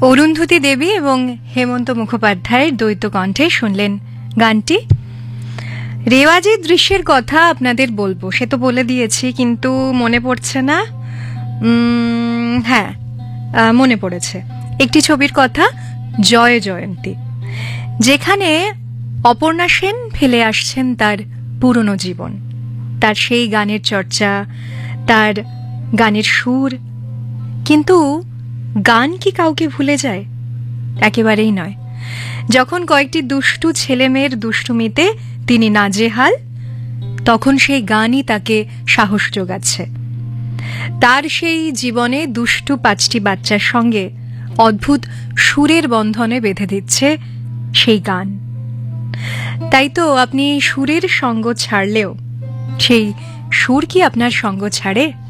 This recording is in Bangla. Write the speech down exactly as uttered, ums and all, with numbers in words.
অরুন্ধতী দেবী এবং হেমন্ত মুখোপাধ্যায়ের দ্বৈত কণ্ঠে শুনলেন গানটি। রেওয়াজের দৃশ্যের কথা আপনাদের বলবো, সে তো বলে দিয়েছি, কিন্তু মনে পড়ছে না। উম, হ্যাঁ, আহ, মনে পড়েছে একটি ছবির কথা, জয় জয়ন্তী, যেখানে অপর্ণা সেন ফেলে আসছেন তার পুরনো জীবন, তার সেই গানের চর্চা, তার গানের সুর। কিন্তু গান কি কাউকে ভুলে যায়? একেবারেই নয়। যখন কয়েকটি দুষ্টু ছেলেমেয়ের দুষ্টুমিতে তিনি নাজেহাল, তখন সেই গানই তাকে সাহস যোগাচ্ছে। তার সেই জীবনে দুষ্টু পাঁচটি বাচ্চার সঙ্গে অদ্ভুত সুরের বন্ধনে বেঁধে দিচ্ছে সেই গান। তাই তো আপনি সুরের সঙ্গ ছাড়লেও সেই সুর কি আপনার সঙ্গ ছাড়ে?